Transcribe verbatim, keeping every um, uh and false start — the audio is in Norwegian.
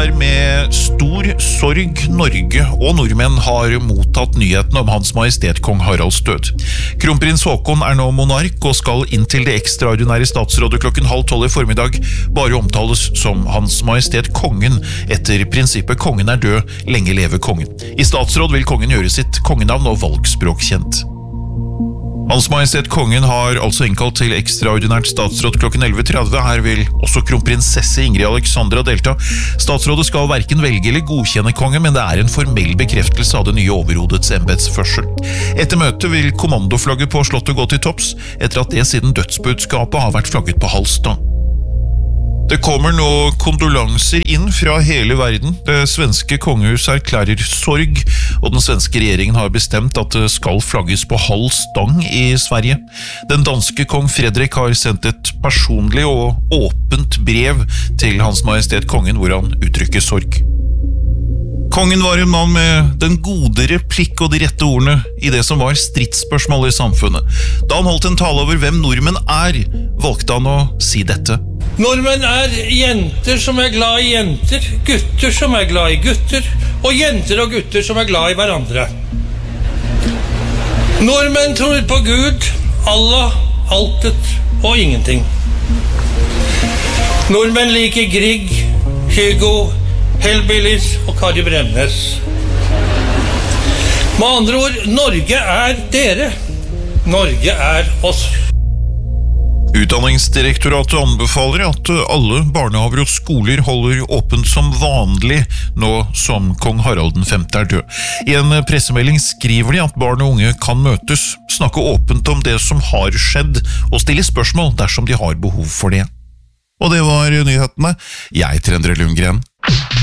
er med stor sorg Norge og nordmenn har mottatt nyheten om Hans Majestet Kong Haralds død. Kronprins Haakon er nå monark og skal inntil det ekstraordinære statsrådet klokken halv tolv i formiddag bare omtales som Hans Majestet Kongen etter prinsippet kongen er død, lenge leve kongen. I statsråd vil kongen gjøre sitt kongenavn og valgspråk kjent. Hans Majestet Kongen har altså innkalt til ekstraordinært statsråd klokken elleve tretti. Her vil også kronprinsesse Ingrid Alexandra delta. Statsrådet skal hverken velge eller godkjenne kongen, men det er en formell bekreftelse av det nye overhodets embetsførsel. Etter møtet vil kommandoflagget på slottet gå til topps, etter at det siden dødsbudskapet har vært flagget på halv stang. Det kommer nå kondolanser inn fra hele verden. Det svenske kongehus erklærer sorg, og den svenske regjeringen har bestemt at det skal flagges på halv stang i Sverige. Den danske kong Fredrik har sendt et personlig og åpent brev til Hans Majestet Kongen hvor han uttrykker sorg. Kongen var en mann med den gode replikk og de rette ordene i det som var stridsspørsmål i samfunnet. Da han holdt en tale over hvem nordmenn er, valgte han å si dette. Nordmenn er jenter som er glad i jenter, gutter som er glad i gutter, og jenter og gutter som er glad i hverandre. Nordmenn tror på Gud, Allah, altet og ingenting. Nordmenn liker Grieg, Hugo, Hellbillies og Kari Bremnes. Med andre ord, Norge er dere. Norge er oss. Utdanningsdirektoratet anbefaler at alle barnehaver og skoler holder åpent som vanlig nå som kong Harald den femte er død. I en pressemelding skriver de at barn og unge kan møtes, snakke åpent om det som har skjedd og stille spørsmål dersom de har behov for det. Og det var nyhetene. Jeg heter Endre Lundgren.